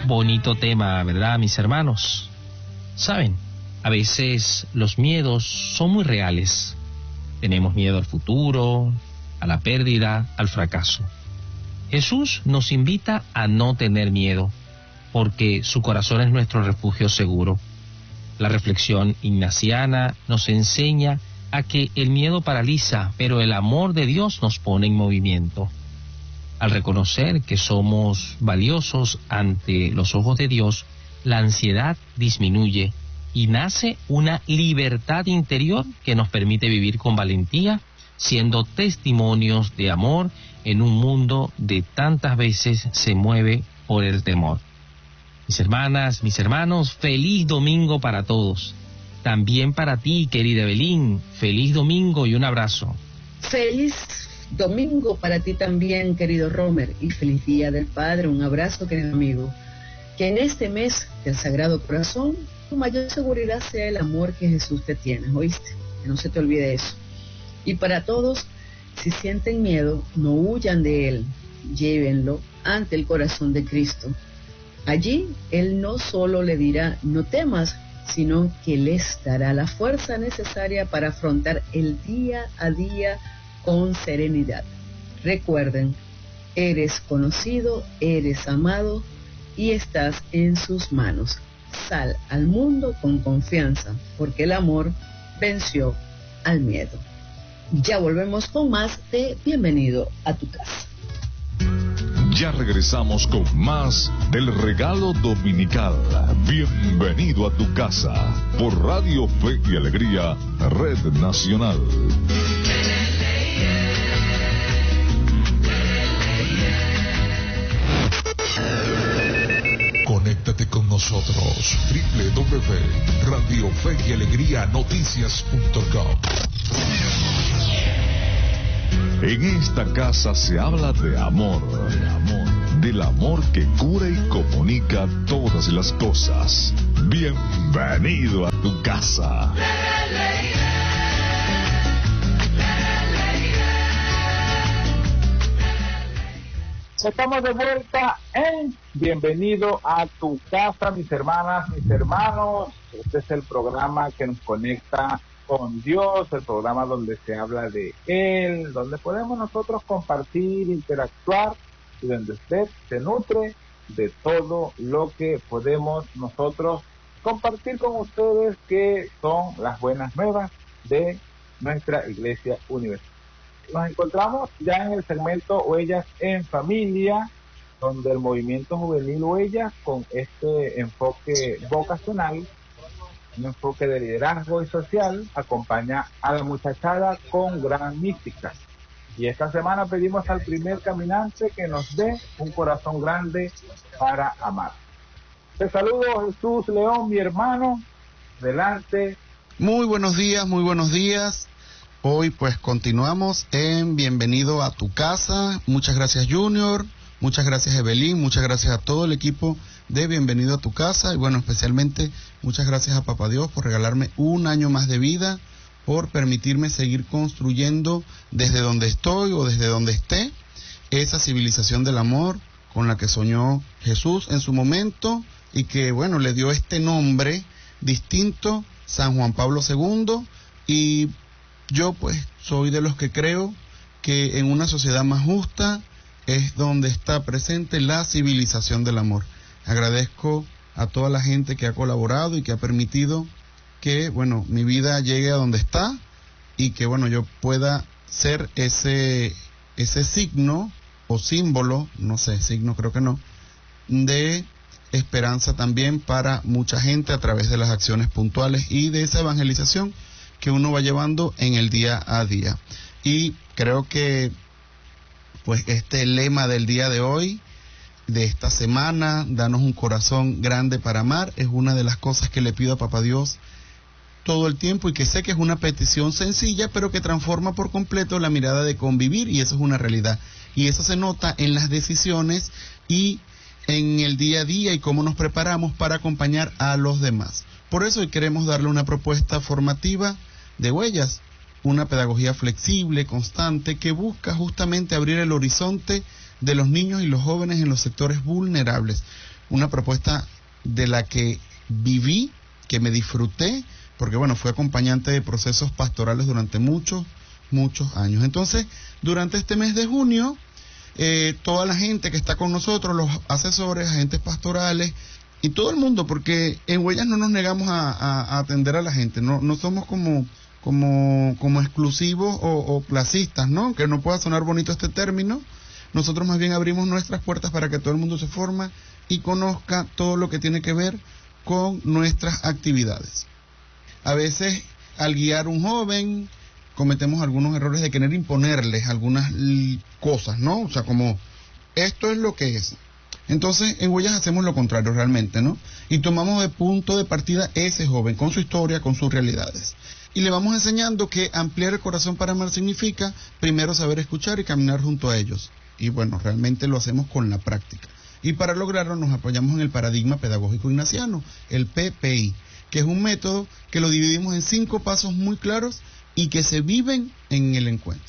Bonito tema, ¿verdad, mis hermanos? Saben, a veces los miedos son muy reales. Tenemos miedo al futuro, a la pérdida, al fracaso. Jesús nos invita a no tener miedo, porque su corazón es nuestro refugio seguro. La reflexión ignaciana nos enseña a que el miedo paraliza, pero el amor de Dios nos pone en movimiento. Al reconocer que somos valiosos ante los ojos de Dios, la ansiedad disminuye y nace una libertad interior que nos permite vivir con valentía, siendo testimonios de amor en un mundo de tantas veces se mueve por el temor. Mis hermanas, mis hermanos, feliz domingo para todos. También para ti, querida Evelyn, feliz domingo y un abrazo. Feliz domingo para ti también, querido Romer, y feliz Día del Padre. Un abrazo, querido amigo. Que en este mes del Sagrado Corazón, tu mayor seguridad sea el amor que Jesús te tiene, ¿oíste? Que no se te olvide eso. Y para todos, si sienten miedo, no huyan de él, llévenlo ante el corazón de Cristo. Allí, Él no solo le dirá, no temas, sino que les dará la fuerza necesaria para afrontar el día a día con serenidad. Recuerden, eres conocido, eres amado y estás en sus manos. Sal al mundo con confianza, porque el amor venció al miedo. Ya volvemos con más de Bienvenido a tu casa. Ya regresamos con más del regalo dominical. Bienvenido a tu casa por Radio Fe y Alegría, Red Nacional. Conéctate con nosotros. www.radiofeyalegrianoticias.com. En esta casa se habla de amor, del amor que cura y comunica todas las cosas. Bienvenido a tu casa. Estamos de vuelta en Bienvenido a tu casa, mis hermanas, mis hermanos. Este es el programa que nos conecta con Dios, el programa donde se habla de Él, donde podemos nosotros compartir, interactuar, y donde usted se nutre de todo lo que podemos nosotros compartir con ustedes, que son las buenas nuevas de nuestra Iglesia Universal. Nos encontramos ya en el segmento Huellas en Familia, donde el movimiento juvenil Huellas, con este enfoque vocacional, un enfoque de liderazgo y social, acompaña a la muchachada con gran mística. Y esta semana pedimos al primer caminante que nos dé un corazón grande para amar. Te saludo, Jesús León, mi hermano. Adelante. Muy buenos días, muy buenos días. Hoy pues continuamos en Bienvenido a tu casa. Muchas gracias, Junior. Muchas gracias, Evelyn. Muchas gracias a todo el equipo de Bienvenido a tu casa. Y bueno, especialmente muchas gracias a Papá Dios por regalarme un año más de vida, por permitirme seguir construyendo desde donde estoy o desde donde esté esa civilización del amor con la que soñó Jesús en su momento, y que bueno, le dio este nombre distinto, San Juan Pablo II. Y yo pues soy de los que creo que en una sociedad más justa es donde está presente la civilización del amor. Agradezco a toda la gente que ha colaborado y que ha permitido que, bueno, mi vida llegue a donde está, y que, bueno, yo pueda ser ese signo o símbolo, no sé, signo creo que no, de esperanza también para mucha gente a través de las acciones puntuales y de esa evangelización que uno va llevando en el día a día. Y creo que pues este lema del día de hoy, de esta semana, danos un corazón grande para amar, es una de las cosas que le pido a Papá Dios todo el tiempo, y que sé que es una petición sencilla, pero que transforma por completo la mirada de convivir, y eso es una realidad. Y eso se nota en las decisiones y en el día a día, y cómo nos preparamos para acompañar a los demás. Por eso hoy queremos darle una propuesta formativa de Huellas, una pedagogía flexible, constante, que busca justamente abrir el horizonte de los niños y los jóvenes en los sectores vulnerables. una propuesta de la que viví, que me disfruté, porque bueno, fui acompañante de procesos pastorales durante muchos años. Entonces, durante este mes de junio, toda la gente que está con nosotros, los asesores, agentes pastorales y todo el mundo, porque en Huellas no nos negamos a atender a la gente, no somos como exclusivos o clasistas, ¿no? Aunque no pueda sonar bonito este término, nosotros más bien abrimos nuestras puertas para que todo el mundo se forme y conozca todo lo que tiene que ver con nuestras actividades. A veces, al guiar un joven, cometemos algunos errores de querer imponerles algunas cosas, ¿no? O sea, como, esto es lo que es. Entonces, en Huellas hacemos lo contrario realmente, ¿no? Y tomamos de punto de partida ese joven, con su historia, con sus realidades. Y le vamos enseñando que ampliar el corazón para amar significa, primero, saber escuchar y caminar junto a ellos. Y bueno, realmente lo hacemos con la práctica. Y para lograrlo nos apoyamos en el paradigma pedagógico ignaciano, el PPI, que es un método que lo dividimos en 5 pasos muy claros y que se viven en el encuentro.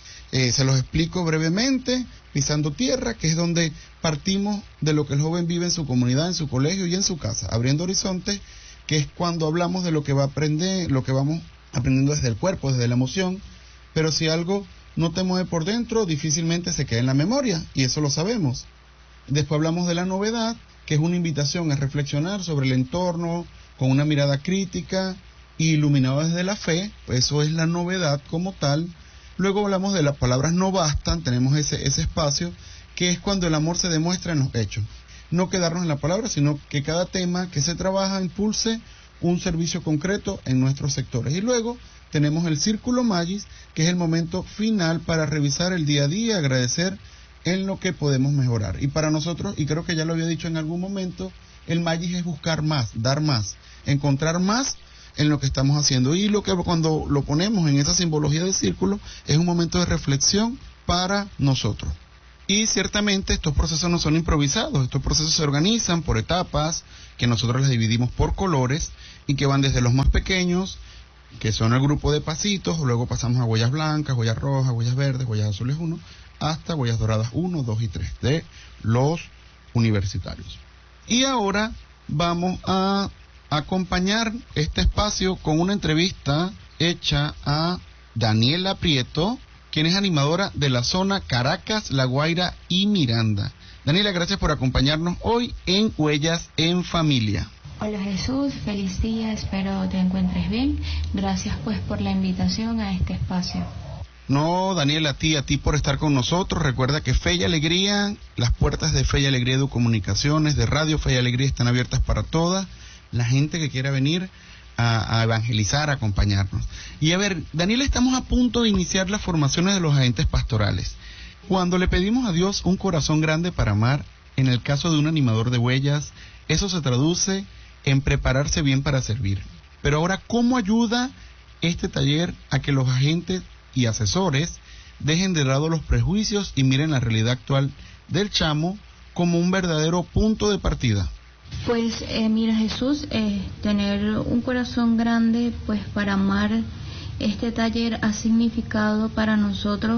Se los explico brevemente, pisando tierra, que es donde partimos de lo que el joven vive en su comunidad, en su colegio y en su casa, abriendo horizontes, que es cuando hablamos de lo que va a aprender, lo que vamos aprendiendo desde el cuerpo, desde la emoción, pero si algo no te mueve por dentro, difícilmente se queda en la memoria, y eso lo sabemos. Después hablamos de la novedad, que es una invitación a reflexionar sobre el entorno, con una mirada crítica, iluminado desde la fe, pues eso es la novedad como tal. Luego hablamos de las palabras no bastan, tenemos ese espacio, que es cuando el amor se demuestra en los hechos. No quedarnos en la palabra, sino que cada tema que se trabaja impulse un servicio concreto en nuestros sectores. Y luego tenemos el Círculo Magis, que es el momento final para revisar el día a día, agradecer en lo que podemos mejorar. Y para nosotros, y creo que ya lo había dicho en algún momento, el Magis es buscar más, dar más, encontrar más en lo que estamos haciendo. Y lo que cuando lo ponemos en esa simbología del círculo, es un momento de reflexión para nosotros. Y ciertamente estos procesos no son improvisados, estos procesos se organizan por etapas, que nosotros las dividimos por colores, y que van desde los más pequeños, que son el grupo de pasitos, luego pasamos a huellas blancas, huellas rojas, huellas verdes, huellas azules 1, hasta huellas doradas 1, 2 y 3, de los universitarios. Y ahora vamos a acompañar este espacio con una entrevista hecha a Daniela Prieto, quien es animadora de la zona Caracas, La Guaira y Miranda. Daniela, gracias por acompañarnos hoy en Huellas en Familia. Hola Jesús, feliz día, espero te encuentres bien. Gracias pues por la invitación a este espacio. No, Daniela, a ti por estar con nosotros. Recuerda que Fe y Alegría, las puertas de Fe y Alegría Educomunicaciones, de Radio Fe y Alegría están abiertas para toda la gente que quiera venir a evangelizar, a acompañarnos. Y a ver, Daniela, estamos a punto de iniciar las formaciones de los agentes pastorales. Cuando le pedimos a Dios un corazón grande para amar, en el caso de un animador de huellas, eso se traduce en prepararse bien para servir. Pero ahora, ¿cómo ayuda este taller a que los agentes y asesores dejen de lado los prejuicios y miren la realidad actual del chamo como un verdadero punto de partida? Pues mira Jesús, tener un corazón grande pues para amar, este taller ha significado para nosotros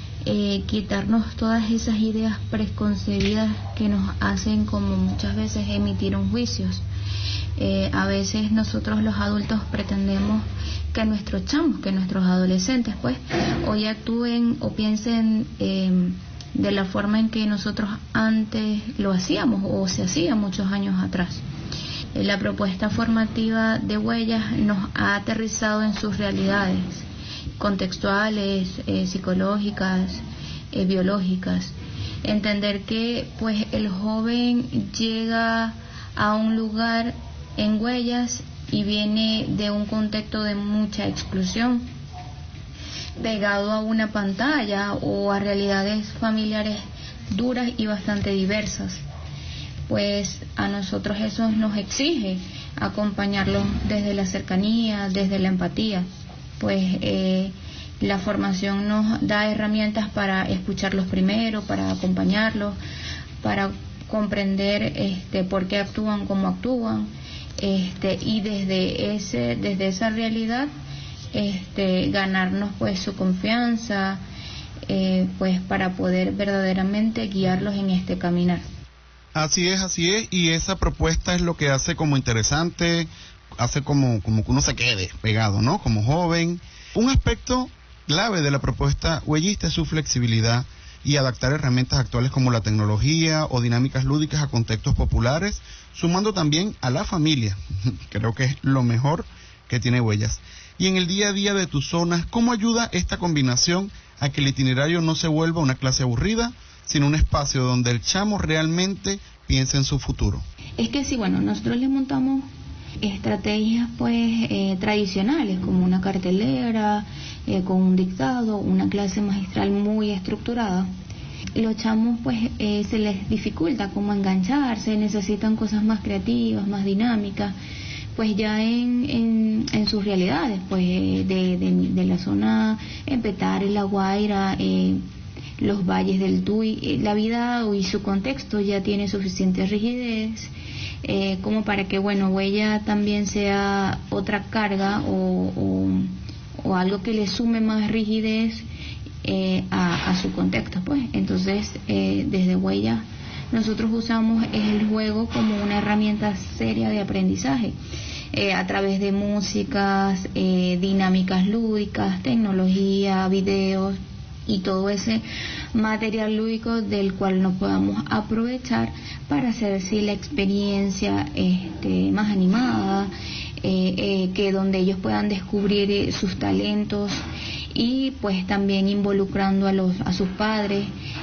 quitarnos todas esas ideas preconcebidas que nos hacen como muchas veces emitir un juicios. A veces nosotros los adultos pretendemos que nuestros chamos, que nuestros adolescentes pues hoy actúen o piensen de la forma en que nosotros antes lo hacíamos o se hacía muchos años atrás. La propuesta formativa de Huellas nos ha aterrizado en sus realidades contextuales, psicológicas, biológicas. Entender que pues el joven llega a un lugar en Huellas y viene de un contexto de mucha exclusión, pegado a una pantalla o a realidades familiares duras y bastante diversas. Pues a nosotros eso nos exige acompañarlos desde la cercanía, desde la empatía. Pues la formación nos da herramientas para escucharlos primero, para acompañarlos, para comprender por qué actúan como actúan, y desde esa realidad ganarnos pues su confianza, pues para poder verdaderamente guiarlos en este caminar. Así es, y esa propuesta es lo que hace como interesante, hace como que uno se quede pegado, ¿no? Como joven. Un aspecto clave de la propuesta huellista es su flexibilidad y adaptar herramientas actuales como la tecnología o dinámicas lúdicas a contextos populares, sumando también a la familia. Creo que es lo mejor que tiene Huellas. Y en el día a día de tus zonas, ¿cómo ayuda esta combinación a que el itinerario no se vuelva una clase aburrida, sino un espacio donde el chamo realmente piense en su futuro? Es que sí, bueno, nosotros le montamos estrategias pues tradicionales, como una cartelera, con un dictado, una clase magistral muy estructurada. Los chamos pues se les dificulta como engancharse, necesitan cosas más creativas, más dinámicas, pues ya en sus realidades, pues de la zona en Petare, La Guaira, los valles del Tuy, la vida y su contexto ya tiene suficiente rigidez como para que, bueno, Huella también sea otra carga o algo que le sume más rigidez a su contexto, pues. Entonces, desde Huella nosotros usamos el juego como una herramienta seria de aprendizaje, a través de músicas, dinámicas lúdicas, tecnología, videos y todo ese material lúdico del cual nos podamos aprovechar para hacer así la experiencia más animada, que donde ellos puedan descubrir sus talentos y pues también involucrando a sus padres,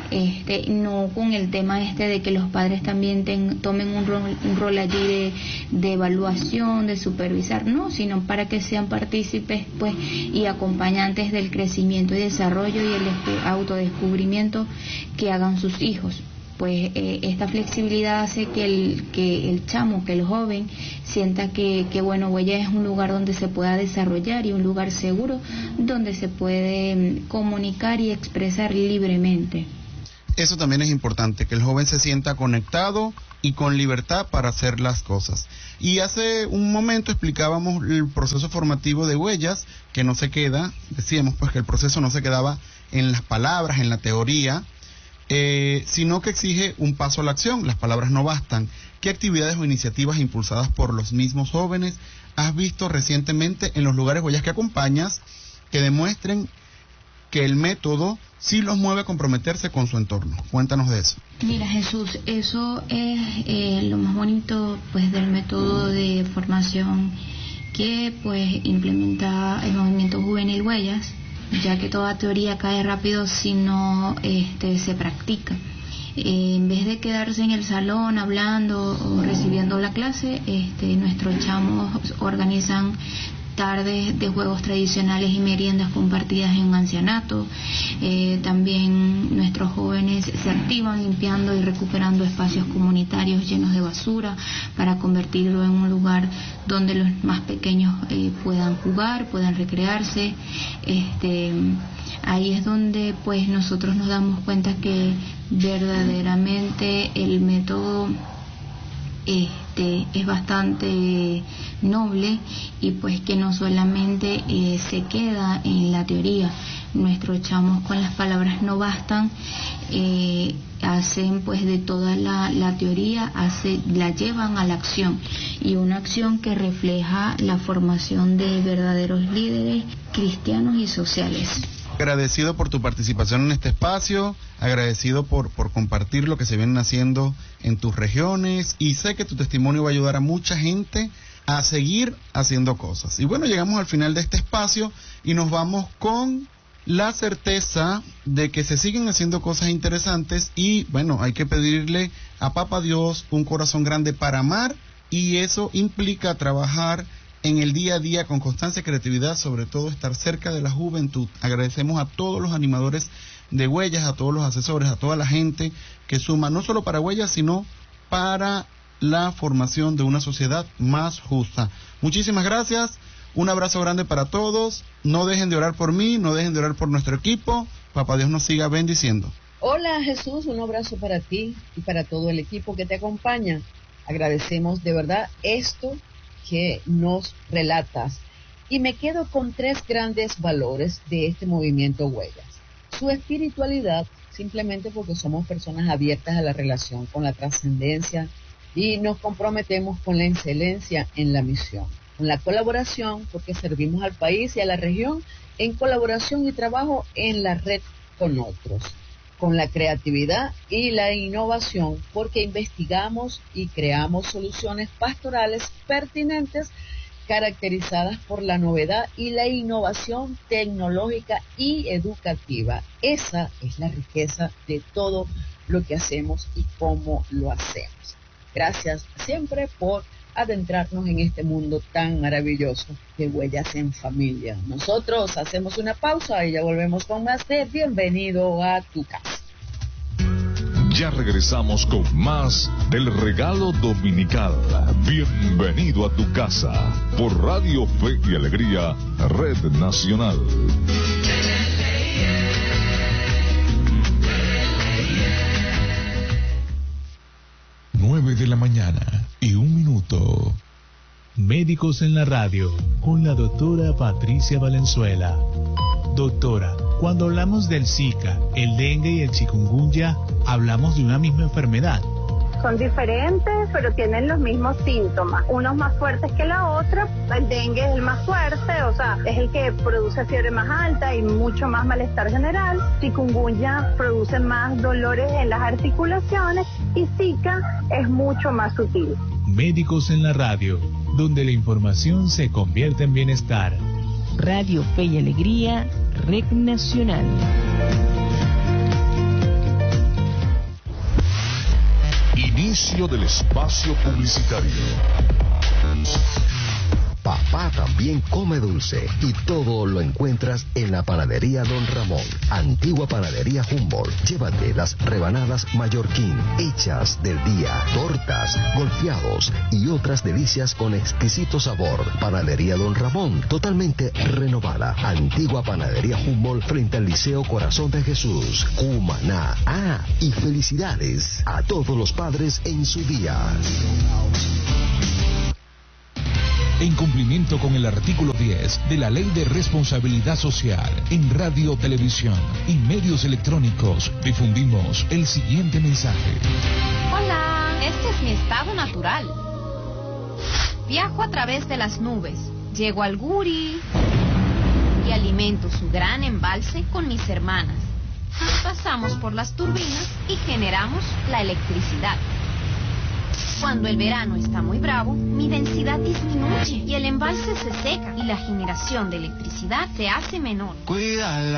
no con el tema de que los padres también tomen un rol allí de evaluación, de supervisar, no, sino para que sean partícipes pues y acompañantes del crecimiento y desarrollo y el autodescubrimiento que hagan sus hijos. Pues esta flexibilidad hace que el chamo, que el joven sienta que bueno, Huella es un lugar donde se pueda desarrollar y un lugar seguro donde se puede comunicar y expresar libremente. Eso también es importante, que el joven se sienta conectado y con libertad para hacer las cosas. Y hace un momento explicábamos el proceso formativo de Huellas, que no se queda, decíamos pues que el proceso no se quedaba en las palabras, en la teoría, sino que exige un paso a la acción. Las palabras no bastan. ¿Qué actividades o iniciativas impulsadas por los mismos jóvenes has visto recientemente en los lugares Huellas que acompañas que demuestren que el método sí los mueve a comprometerse con su entorno? Cuéntanos de eso. Mira, Jesús, eso es lo más bonito pues del método de formación que pues implementa el movimiento juvenil Huellas, ya que toda teoría cae rápido si no se practica. En vez de quedarse en el salón hablando o recibiendo la clase, nuestros chamos organizan tardes de juegos tradicionales y meriendas compartidas en un ancianato. También nuestros jóvenes se activan limpiando y recuperando espacios comunitarios llenos de basura para convertirlo en un lugar donde los más pequeños puedan jugar, puedan recrearse. Ahí es donde pues nosotros nos damos cuenta que verdaderamente el método es bastante noble y pues que no solamente se queda en la teoría. Nuestros chamos con las palabras no bastan, hacen pues de toda la teoría, la llevan a la acción, y una acción que refleja la formación de verdaderos líderes cristianos y sociales. Agradecido por tu participación en este espacio, agradecido por compartir lo que se vienen haciendo en tus regiones, y sé que tu testimonio va a ayudar a mucha gente a seguir haciendo cosas. Y bueno, llegamos al final de este espacio y nos vamos con la certeza de que se siguen haciendo cosas interesantes, y bueno, hay que pedirle a Papá Dios un corazón grande para amar, y eso implica trabajar en el día a día con constancia y creatividad, sobre todo estar cerca de la juventud. Agradecemos a todos los animadores de Huellas, a todos los asesores, a toda la gente que suma no solo para Huellas, sino para la formación de una sociedad más justa. Muchísimas gracias, un abrazo grande para todos, no dejen de orar por mí, no dejen de orar por nuestro equipo. Papá Dios nos siga bendiciendo. Hola Jesús, un abrazo para ti y para todo el equipo que te acompaña. Agradecemos de verdad esto que nos relatas, y me quedo con 3 grandes valores de este movimiento Huellas: su espiritualidad, simplemente porque somos personas abiertas a la relación con la trascendencia y nos comprometemos con la excelencia en la misión, con la colaboración porque servimos al país y a la región en colaboración y trabajo en la red con otros, con la creatividad y la innovación porque investigamos y creamos soluciones pastorales pertinentes caracterizadas por la novedad y la innovación tecnológica y educativa. Esa es la riqueza de todo lo que hacemos y cómo lo hacemos. Gracias siempre por adentrarnos en este mundo tan maravilloso de Huellas en Familia. Nosotros hacemos una pausa y ya volvemos con más de Bienvenido a tu casa. Ya regresamos con más del regalo dominical. Bienvenido a tu casa por Radio Fe y Alegría, Red Nacional. 9 de la mañana y 1 minuto. Médicos en la radio con la doctora Patricia Valenzuela. Doctora, cuando hablamos del Zika, el dengue y el chikungunya, hablamos de una misma enfermedad. Son diferentes, pero tienen los mismos síntomas. Unos más fuertes que la otra. El dengue es el más fuerte, o sea, es el que produce fiebre más alta y mucho más malestar general. Chikungunya produce más dolores en las articulaciones y Zika es mucho más sutil. Médicos en la radio, donde la información se convierte en bienestar. Radio Fe y Alegría, Red Nacional. Inicio del espacio publicitario. Papá también come dulce y todo lo encuentras en la panadería Don Ramón, antigua panadería Humboldt. Llévate las rebanadas Mallorquín, hechas del día, tortas, golpeados y otras delicias con exquisito sabor. Panadería Don Ramón, totalmente renovada. Antigua panadería Humboldt frente al Liceo Corazón de Jesús, Cumaná. Y felicidades a todos los padres en su día. En cumplimiento con el artículo 10 de la Ley de Responsabilidad Social, en radio, televisión y medios electrónicos, difundimos el siguiente mensaje. Hola, este es mi estado natural. Viajo a través de las nubes, llego al Guri y alimento su gran embalse con mis hermanas. Pasamos por las turbinas y generamos la electricidad. Cuando el verano está muy bravo, mi densidad disminuye y el embalse se seca y la generación de electricidad se hace menor. Cuídala.